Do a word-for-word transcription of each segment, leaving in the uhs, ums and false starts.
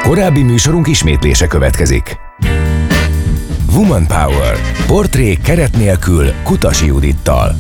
Korábbi műsorunk ismétlése következik. Woman Power. Portrék keret nélkül Kutasi Judittal.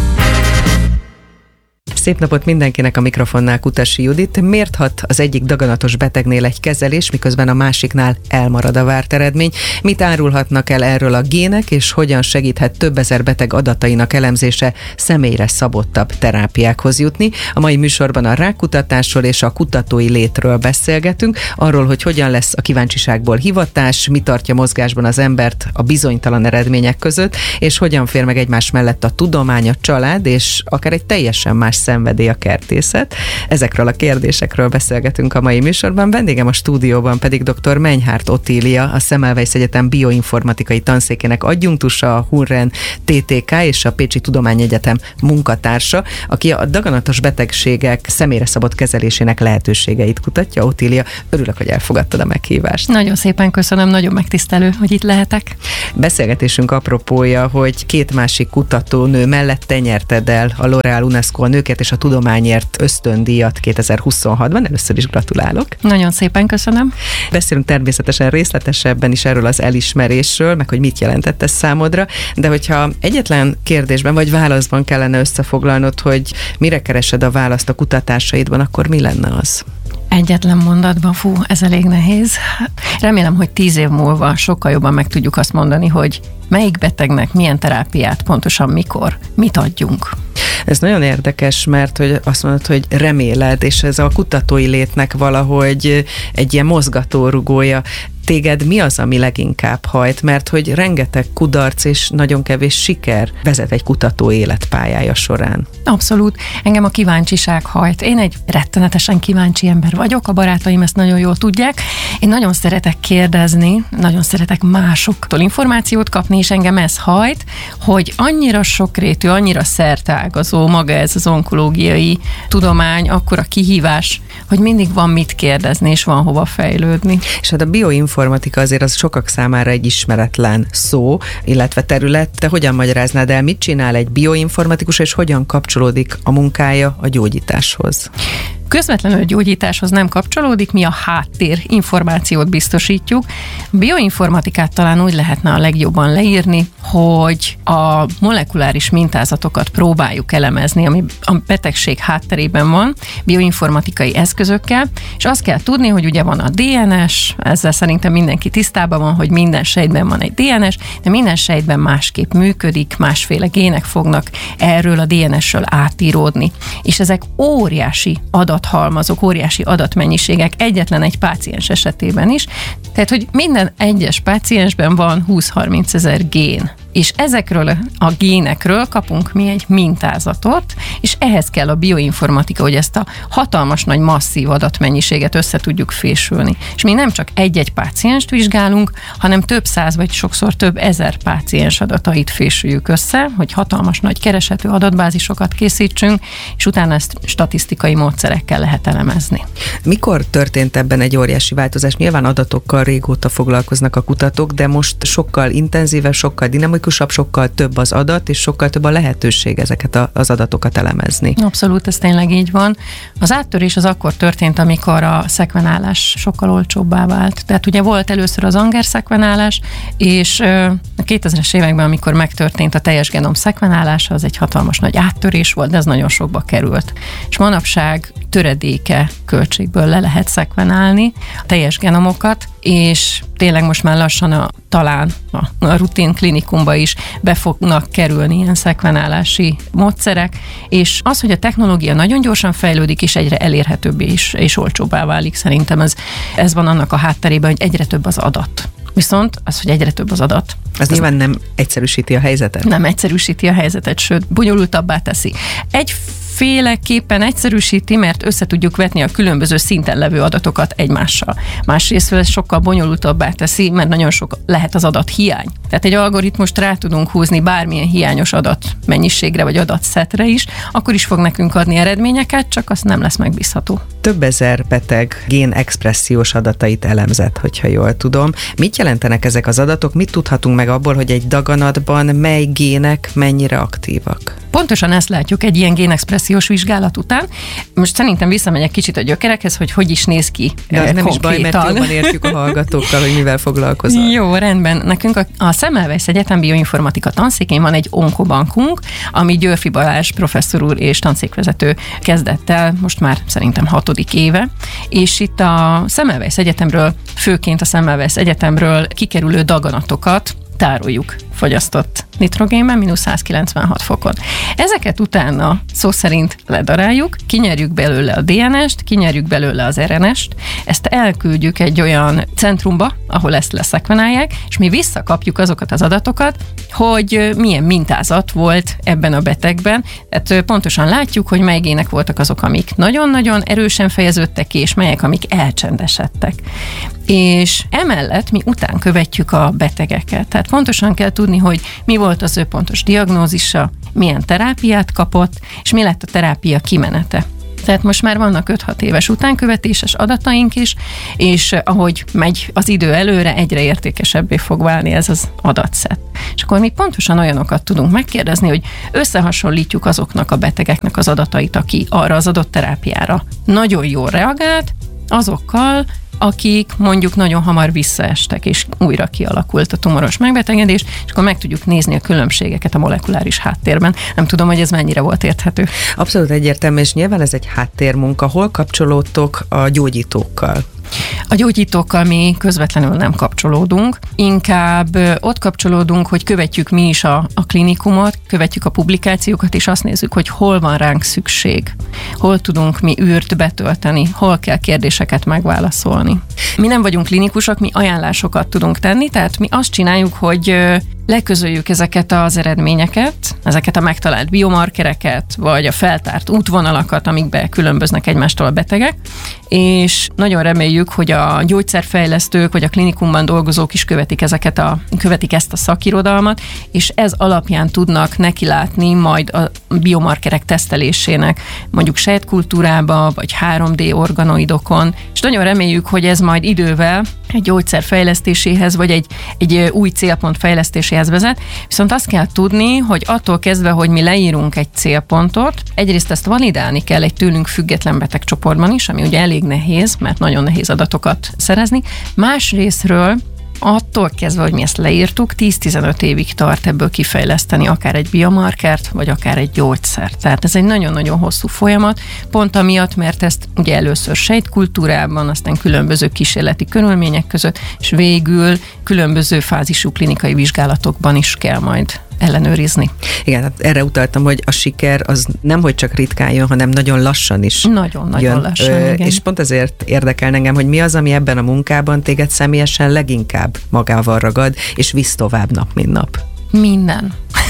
Szép napot mindenkinek, a mikrofonnál Kutasi Judit. Miért hat az egyik daganatos betegnél egy kezelés, miközben a másiknál elmarad a várt eredmény? Mit árulhatnak el erről a gének, és hogyan segíthet több ezer beteg adatainak elemzése személyre szabottabb terápiákhoz jutni? A mai műsorban a rákkutatásról és a kutatói létről beszélgetünk, arról, hogy hogyan lesz a kíváncsiságból hivatás, mi tartja mozgásban az embert a bizonytalan eredmények között, és hogyan fér meg egymás mellett a tudomány, a család, és akár egy teljesen más szenvedély, a kertészet. Ezekről a kérdésekről beszélgetünk a mai műsorban. Vendégem a stúdióban pedig dr. Menyhárt Otília, a Semmelweis Egyetem bioinformatikai tanszékének adjunktusa, a Hunren té té ká és a Pécsi Tudományegyetem munkatársa, aki a daganatos betegségek személyre szabott kezelésének lehetőségeit kutatja. Otília, örülök, hogy elfogadtad a meghívást. Nagyon szépen köszönöm, nagyon megtisztelő, hogy itt lehetek. Beszélgetésünk apropója, hogy két másik kutatónő mellett te nyerted el a L'Oréal UNESCO a nőket és a tudományért ösztöndíjat kétezer-huszonhatban. Először is gratulálok. Nagyon szépen köszönöm. Beszélünk természetesen részletesebben is erről az elismerésről, meg hogy mit jelentett ez számodra, de hogyha egyetlen kérdésben vagy válaszban kellene összefoglalnod, hogy mire keresed a választ a kutatásaidban, akkor mi lenne az? Egyetlen mondatban, fú, ez elég nehéz. Remélem, hogy tíz év múlva sokkal jobban meg tudjuk azt mondani, hogy melyik betegnek milyen terápiát, pontosan mikor, mit adjunk. Ez nagyon érdekes, mert hogy azt mondod, hogy reméled, és ez a kutatói létnek valahogy egy ilyen mozgatórugója. Téged mi az, ami leginkább hajt? Mert hogy rengeteg kudarc és nagyon kevés siker vezet egy kutató életpályája során. Abszolút. Engem a kíváncsiság hajt. Én egy rettenetesen kíváncsi ember vagyok, a barátaim ezt nagyon jól tudják. Én nagyon szeretek kérdezni, nagyon szeretek másoktól információt kapni, és engem ez hajt, hogy annyira sokrétű, annyira szerteágazó maga ez az onkológiai tudomány, akkora kihívás, hogy mindig van mit kérdezni, és van hova fejlődni. És hát a bioinformatika azért az sokak számára egy ismeretlen szó, illetve terület. Te hogyan magyaráznád el, mit csinál egy bioinformatikus, és hogyan kapcsolódik a munkája a gyógyításhoz? Közvetlenül a gyógyításhoz nem kapcsolódik, mi a háttér információt biztosítjuk. Bioinformatikát talán úgy lehetne a legjobban leírni, hogy a molekuláris mintázatokat próbáljuk elemezni, ami a betegség hátterében van, bioinformatikai eszközökkel, és azt kell tudni, hogy ugye van a dé en es, ezzel szerintem mindenki tisztában van, hogy minden sejtben van egy dé en es, de minden sejtben másképp működik, másféle gének fognak erről a dé en esről átíródni. És ezek óriási adathalmazok, óriási adatmennyiségek egyetlen egy páciens esetében is, tehát, hogy minden egyes páciensben van húsz-harminc ezer gén. És ezekről a génekről kapunk mi egy mintázatot, és ehhez kell a bioinformatika, hogy ezt a hatalmas nagy masszív adatmennyiséget össze tudjuk fésülni. És mi nem csak egy-egy pácienst vizsgálunk, hanem több száz vagy sokszor több ezer páciens adatait fésüljük össze, hogy hatalmas nagy keresetű adatbázisokat készítsünk, és utána ezt statisztikai módszerekkel lehet elemezni. Mikor történt ebben egy óriási változás? Nyilván adatokkal régóta foglalkoznak a kutatók, de most sokkal intenzívebb, sokkal dinamikusabb, sokkal több az adat, és sokkal több a lehetőség ezeket a, az adatokat elemezni. Abszolút, ez tényleg így van. Az áttörés az akkor történt, amikor a szekvenálás sokkal olcsóbbá vált. Tehát ugye volt először az Anger szekvenálás, és a kétezres években, amikor megtörtént a teljes genom szekvenálása, az egy hatalmas nagy áttörés volt, de ez nagyon sokba került. És manapság töredéke költségből le lehet szekvenálni a teljes genomokat, és tényleg most már lassan a, talán a, a rutin klinikumba is be fognak kerülni ilyen szekvenálási módszerek, és az, hogy a technológia nagyon gyorsan fejlődik, és egyre elérhetőbbé is, és olcsóbbá válik, szerintem ez, ez van annak a hátterében, hogy egyre több az adat. Viszont az, hogy egyre több az adat. Ez nyilván nem egyszerűsíti a helyzetet. Nem egyszerűsíti a helyzetet, sőt, bonyolultabbá teszi. Egy féleképpen egyszerűsíti, mert össze tudjuk vetni a különböző szinten levő adatokat egymással. Másrészt ez sokkal bonyolultabbá teszi, mert nagyon sok lehet az adathiány. Tehát egy algoritmust rá tudunk húzni bármilyen hiányos adatmennyiségre vagy adatszetre is, akkor is fog nekünk adni eredményeket, csak az nem lesz megbízható. Több ezer beteg génexpressziós adatait elemzett, hogyha jól tudom. Mit jelentenek ezek az adatok? Mit tudhatunk meg abból, hogy egy daganatban mely gének mennyire aktívak? Pontosan ezt látjuk egy ilyen génexpressziós vizsgálat után. Most szerintem visszamegyek kicsit a gyökerekhez, hogy hogy is néz ki. De ez nem is baj, mert jobban értjük a hallgatókkal, hogy mivel foglalkozol. Jó, rendben. Nekünk a, a Semmelweis Egyetem bioinformatika tanszékén van egy onkobankunk, ami Györfi Balázs professzor úr és tanszékvezető kezdett el, most már szerintem hatodik éve, és itt a Semmelweis Egyetemről, főként a Semmelweis Egyetemről kikerülő daganatokat tároljuk fogyasztott nitrogénben, mínusz száz kilencvenhat fokon. Ezeket utána szó szerint ledaráljuk, kinyerjük belőle a dé en est, kinyerjük belőle az er en est, ezt elküldjük egy olyan centrumba, ahol ezt leszekvenálják, és mi visszakapjuk azokat az adatokat, hogy milyen mintázat volt ebben a betegben. Tehát pontosan látjuk, hogy mely gének voltak azok, amik nagyon-nagyon erősen fejeződtek ki, és melyek, amik elcsendesedtek. És emellett mi után követjük a betegeket. Tehát pontosan kell tudni, hogy mi volt az ő pontos diagnózisa, milyen terápiát kapott, és mi lett a terápia kimenete. Tehát most már vannak öt-hat éves utánkövetéses adataink is, és ahogy megy az idő előre, egyre értékesebbé fog válni ez az adatszett. És akkor mi pontosan olyanokat tudunk megkérdezni, hogy összehasonlítjuk azoknak a betegeknek az adatait, aki arra az adott terápiára nagyon jól reagált, azokkal, akik mondjuk nagyon hamar visszaestek, és újra kialakult a tumoros megbetegedés, és akkor meg tudjuk nézni a különbségeket a molekuláris háttérben. Nem tudom, hogy ez mennyire volt érthető. Abszolút egyértelmű, és nyilván ez egy háttérmunka. Hol kapcsolódtok a gyógyítókkal? A gyógyítókkal mi közvetlenül nem kapcsolódunk, inkább ott kapcsolódunk, hogy követjük mi is a, a klinikumot, követjük a publikációkat, és azt nézzük, hogy hol van ránk szükség, hol tudunk mi űrt betölteni, hol kell kérdéseket megválaszolni. Mi nem vagyunk klinikusok, mi ajánlásokat tudunk tenni, tehát mi azt csináljuk, hogy leközöljük ezeket az eredményeket, ezeket a megtalált biomarkereket, vagy a feltárt útvonalakat, amikbe különböznek egymástól a betegek, és nagyon reméljük, hogy a gyógyszerfejlesztők, vagy a klinikumban dolgozók is követik, ezeket a, követik ezt a szakirodalmat, és ez alapján tudnak nekilátni majd a biomarkerek tesztelésének, mondjuk sejtkultúrába, vagy három dé organoidokon, és nagyon reméljük, hogy ez majd idővel egy gyógyszer fejlesztéséhez, vagy egy, egy új célpont fejlesztéséhez vezet. Viszont azt kell tudni, hogy attól kezdve, hogy mi leírunk egy célpontot, egyrészt ezt validálni kell egy tőlünk független betegcsoportban is, ami ugye elég nehéz, mert nagyon nehéz adatokat szerezni. Másrésztről attól kezdve, hogy mi ezt leírtuk, tíz-tizenöt évig tart ebből kifejleszteni akár egy biomarkert, vagy akár egy gyógyszert. Tehát ez egy nagyon-nagyon hosszú folyamat, pont amiatt, mert ezt ugye először sejtkultúrában, aztán különböző kísérleti körülmények között, és végül különböző fázisú klinikai vizsgálatokban is kell majd ellenőrizni. Igen, hát erre utaltam, hogy a siker az nem, hogy csak ritkán jön, hanem nagyon lassan is Nagyon-nagyon lassan, Ö, igen. És pont ezért érdekel engem, hogy mi az, ami ebben a munkában téged személyesen leginkább magával ragad, és visz tovább nap, mint nap. Minden.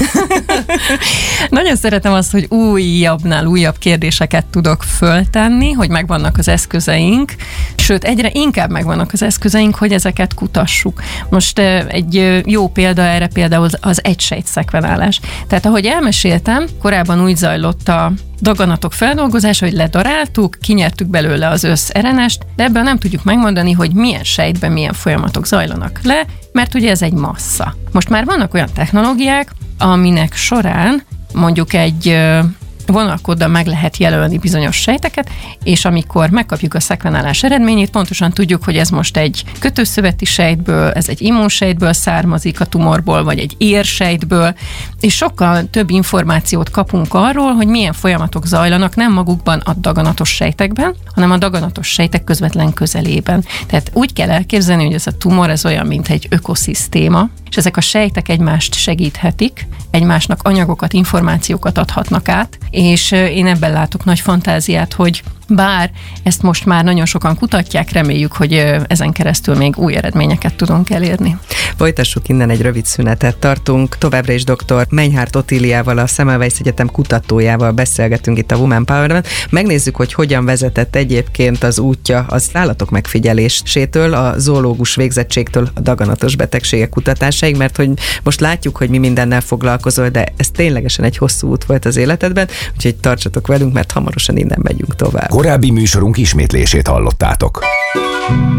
Nagyon szeretem azt, hogy újabbnál újabb kérdéseket tudok föltenni, hogy megvannak az eszközeink, sőt, egyre inkább megvannak az eszközeink, hogy ezeket kutassuk. Most egy jó példa erre például az egysejt szekvenálás. Tehát ahogy elmeséltem, korábban úgy zajlott a daganatok feldolgozása, hogy ledaráltuk, kinyertük belőle az össz er en est, de ebből nem tudjuk megmondani, hogy milyen sejtben milyen folyamatok zajlanak le, mert ugye ez egy massza. Most már vannak olyan technológiák, aminek során mondjuk egy vonalkóddal meg lehet jelölni bizonyos sejteket, és amikor megkapjuk a szekvenálás eredményét, pontosan tudjuk, hogy ez most egy kötőszöveti sejtből, ez egy immunsejtből származik a tumorból, vagy egy érsejtből, és sokkal több információt kapunk arról, hogy milyen folyamatok zajlanak nem magukban a daganatos sejtekben, hanem a daganatos sejtek közvetlen közelében. Tehát úgy kell elképzelni, hogy ez a tumor, ez olyan, mint egy ökoszisztéma, és ezek a sejtek egymást segíthetik, egymásnak anyagokat, információkat adhatnak át, és én ebben látok nagy fantáziát, hogy bár ezt most már nagyon sokan kutatják, reméljük, hogy ezen keresztül még új eredményeket tudunk elérni. Folytassuk innen, egy rövid szünetet tartunk. Továbbra is dr. Menyhárt Otíliával, a Semmelweis Egyetem kutatójával beszélgetünk itt a Woman Power-ben. Megnézzük, hogy hogyan vezetett egyébként az útja az állatok megfigyelésétől, a zoológus végzettségtől a daganatos betegségek kutatásáig, mert hogy most látjuk, hogy mi mindennel foglalkozol, de ez ténylegesen egy hosszú út volt az életedben, úgyhogy tartsatok velünk, mert hamarosan innen megyünk tovább. Korábbi műsorunk ismétlését hallottátok.